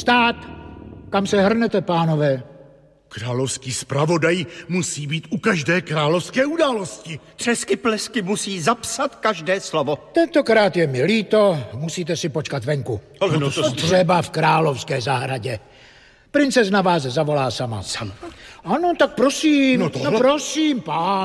Vstát! Kam se hrnete, pánové? Královský zpravodaj musí být u každé královské události. Třesky plesky musí zapsat každé slovo. Tentokrát je mi líto, musíte si počkat venku. Ale no to... Třeba v královské zahradě. Princezna vás zavolá sama. Ano, tak prosím, prosím, pán.